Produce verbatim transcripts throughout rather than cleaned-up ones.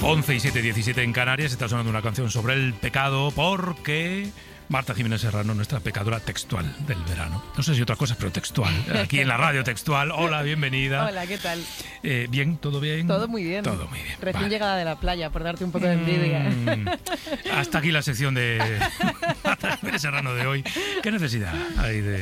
once y siete, diecisiete en Canarias. Está sonando una canción sobre el pecado porque Marta Jiménez Serrano, nuestra pecadora textual del verano. No sé si otra cosa, pero textual. Aquí en la radio textual. Hola, bienvenida. Hola, ¿qué tal? Eh, ¿Bien? ¿Todo bien? Todo muy bien. Todo muy bien. Recién vale. llegada de la playa, por darte un poco de envidia. Mm, hasta aquí la sección de Marta Jiménez Serrano de hoy. ¿Qué necesidad hay de,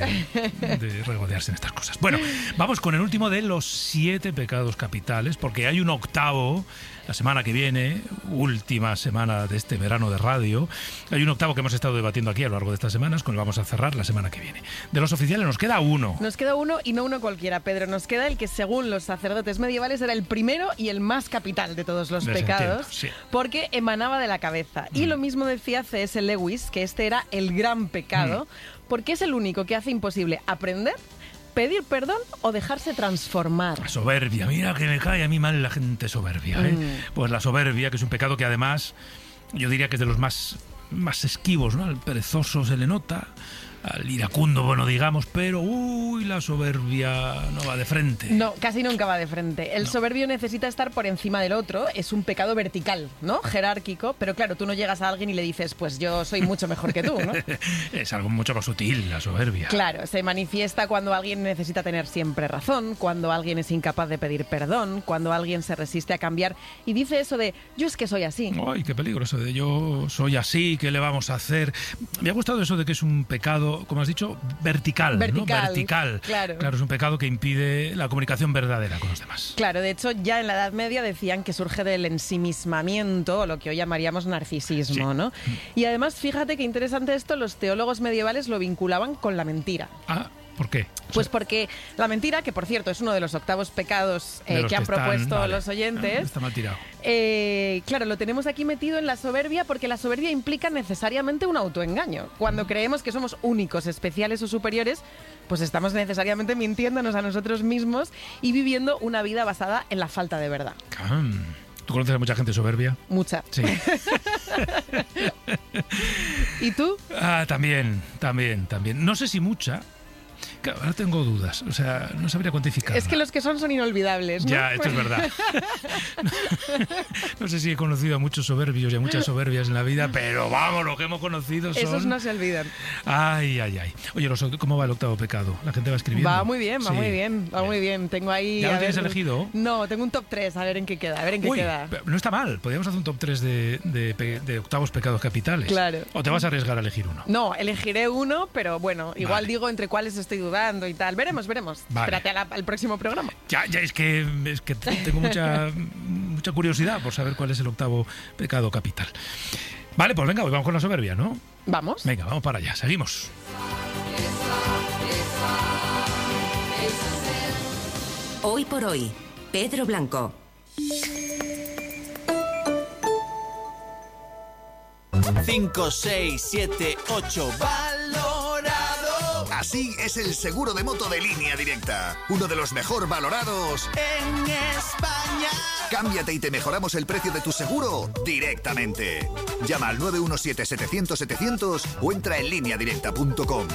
de regodearse en estas cosas? Bueno, vamos con el último de los siete pecados capitales, porque hay un octavo la semana que viene, última semana de este verano de radio. Hay un octavo que hemos estado debatiendo aquí a lo largo de estas semanas, con el vamos a cerrar la semana que viene. De los oficiales nos queda uno. Nos queda uno y no uno cualquiera, Pedro. Nos queda el que, según los sacerdotes medievales, era el primero y el más capital de todos los Les pecados, entiendo, sí. porque emanaba de la cabeza. Mm. Y lo mismo decía C S Lewis, que este era el gran pecado, mm. porque es el único que hace imposible aprender, pedir perdón o dejarse transformar. La soberbia, mira que me cae a mí mal la gente soberbia, ¿eh? Mm. Pues la soberbia, que es un pecado que además yo diría que es de los más, más esquivos, ¿no? Al perezoso se le nota, al iracundo, bueno, digamos, pero uy, la soberbia no va de frente. No, casi nunca va de frente. El no. soberbio necesita estar por encima del otro, es un pecado vertical, ¿no? Jerárquico, pero claro, tú no llegas a alguien y le dices, pues yo soy mucho mejor que tú, ¿no? Es algo mucho más sutil, la soberbia. Claro, se manifiesta cuando alguien necesita tener siempre razón, cuando alguien es incapaz de pedir perdón, cuando alguien se resiste a cambiar y dice eso de, yo es que soy así. Ay, qué peligro eso de yo soy así, ¿qué le vamos a hacer? Me ha gustado eso de que es un pecado, como has dicho, vertical, vertical, ¿no? Vertical. Claro. Claro, es un pecado que impide la comunicación verdadera con los demás. Claro, de hecho, ya en la Edad Media decían que surge del ensimismamiento, o lo que hoy llamaríamos narcisismo, sí. ¿no? Y además, fíjate qué interesante esto, los teólogos medievales lo vinculaban con la mentira. Ah, ¿por qué? Pues porque la mentira, que por cierto es uno de los octavos pecados eh, que, que han están, propuesto vale. los oyentes, ah, está mal tirado. Eh, claro, lo tenemos aquí metido en la soberbia porque la soberbia implica necesariamente un autoengaño. Cuando creemos que somos únicos, especiales o superiores, pues estamos necesariamente mintiéndonos a nosotros mismos y viviendo una vida basada en la falta de verdad. Ah. ¿Tú conoces a mucha gente soberbia? Mucha. Sí. ¿Y tú? Ah, también, también, también. No sé si mucha. Claro, ahora tengo dudas, o sea, no sabría cuantificar. Es que los que son son inolvidables, ¿no? Ya, esto es verdad. No, no sé si he conocido a muchos soberbios y a muchas soberbias en la vida, pero vamos, lo que hemos conocido son... Esos no se olvidan. Ay, ay, ay. Oye, ¿cómo va el octavo pecado? La gente va escribiendo. Va muy bien, va sí. muy bien, va bien. muy bien. Tengo ahí... ¿Ya lo a tienes ver, elegido? No, tengo un top tres, a ver en qué queda, a ver en qué Uy, queda. No está mal, podríamos hacer un top tres de, de, de octavos pecados capitales. Claro. ¿O te vas a arriesgar a elegir uno? No, elegiré uno, pero bueno, igual vale. digo entre cuáles estoy dudando y tal. Veremos, veremos. Vale. Espérate a la, al próximo programa. Ya, ya, es que, es que tengo mucha, mucha curiosidad por saber cuál es el octavo pecado capital. Vale, pues venga, hoy vamos con la soberbia, ¿no? Vamos. Venga, vamos para allá, seguimos. Hoy por hoy, Pedro Blanco. cinco, seis, siete, ocho, valorado. Así es el seguro de moto de Línea Directa. Uno de los mejor valorados en España. Cámbiate y te mejoramos el precio de tu seguro directamente. Llama al nueve uno siete, setecientos, setecientos o entra en línea directa punto com.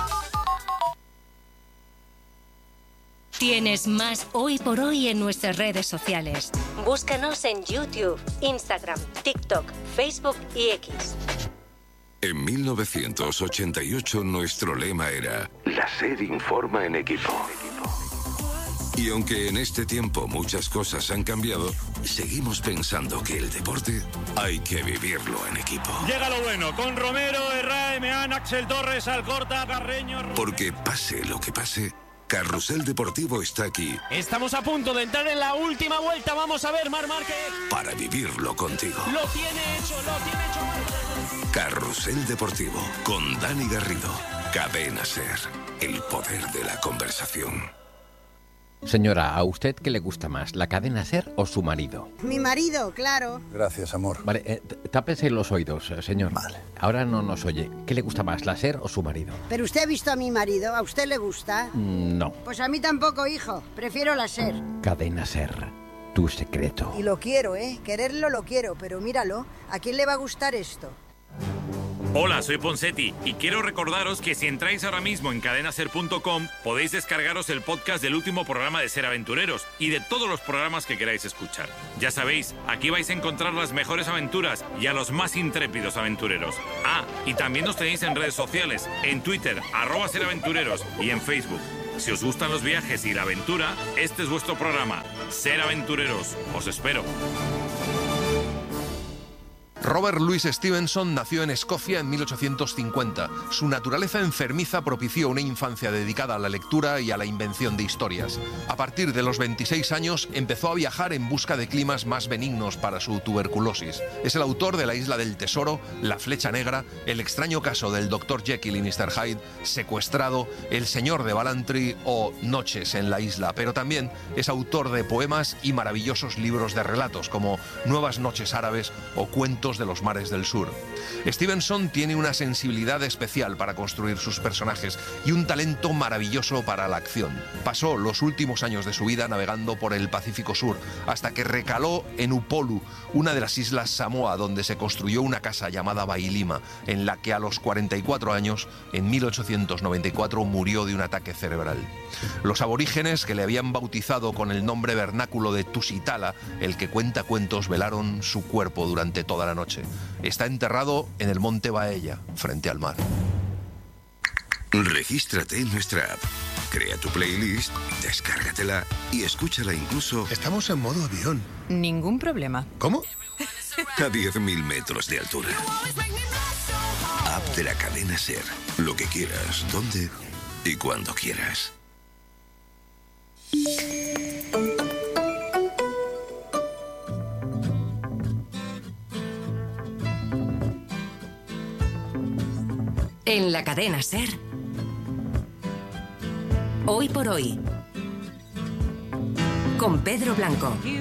Tienes más Hoy por Hoy en nuestras redes sociales. Búscanos en YouTube, Instagram, TikTok, Facebook y X. En mil novecientos ochenta y ocho nuestro lema era La SER informa en equipo. Y aunque en este tiempo muchas cosas han cambiado, seguimos pensando que el deporte hay que vivirlo en equipo. Llega lo bueno, con Romero, Herrera, Emeán, Axel Torres, Alcorta, Carreño... Romero. Porque pase lo que pase, Carrusel Deportivo está aquí. Estamos a punto de entrar en la última vuelta. Vamos a ver, Marc Márquez. Para vivirlo contigo. Lo tiene hecho, lo tiene hecho. Carrusel Deportivo con Dani Garrido. Cadena SER. El poder de la conversación. Señora, ¿a usted qué le gusta más, la cadena SER o su marido? Mi marido, claro. Gracias, amor. Vale, eh, tápese los oídos, señor. Vale. Ahora no nos oye. ¿Qué le gusta más, la SER o su marido? ¿Pero usted ha visto a mi marido? ¿A usted le gusta? Mm, no. Pues a mí tampoco, hijo. Prefiero la SER. Cadena SER. Tu secreto. Y lo quiero, ¿eh? Quererlo lo quiero, pero míralo. ¿A quién le va a gustar esto? Hola, soy Ponsetti y quiero recordaros que si entráis ahora mismo en cadena ser punto com podéis descargaros el podcast del último programa de Ser Aventureros y de todos los programas que queráis escuchar. Ya sabéis, aquí vais a encontrar las mejores aventuras y a los más intrépidos aventureros. Ah, y también nos tenéis en redes sociales, en Twitter, arroba Ser Aventureros y en Facebook. Si os gustan los viajes y la aventura, este es vuestro programa, Ser Aventureros. Os espero. Robert Louis Stevenson nació en Escocia en mil ochocientos cincuenta. Su naturaleza enfermiza propició una infancia dedicada a la lectura y a la invención de historias. A partir de los veintiséis años empezó a viajar en busca de climas más benignos para su tuberculosis. Es el autor de La Isla del Tesoro, La Flecha Negra, El extraño caso del doctor Jekyll y mister Hyde, Secuestrado, El señor de Ballantrae o Noches en la isla, pero también es autor de poemas y maravillosos libros de relatos como Nuevas noches árabes o Cuentos de los mares del sur. Stevenson tiene una sensibilidad especial para construir sus personajes y un talento maravilloso para la acción. Pasó los últimos años de su vida navegando por el Pacífico Sur hasta que recaló en Upolu, una de las islas Samoa, donde se construyó una casa llamada Bailima, en la que a los cuarenta y cuatro años, en mil ochocientos noventa y cuatro, murió de un ataque cerebral. Los aborígenes, que le habían bautizado con el nombre vernáculo de Tusitala, el que cuenta cuentos, velaron su cuerpo durante toda la noche. Está enterrado en el monte Baella, frente al mar. Regístrate en nuestra app, crea tu playlist, descárgatela y escúchala incluso... Estamos en modo avión. Ningún problema. ¿Cómo? A diez mil metros de altura. App de la cadena SER. Lo que quieras, donde y cuando quieras. En la cadena SER, Hoy por Hoy, con Pedro Blanco.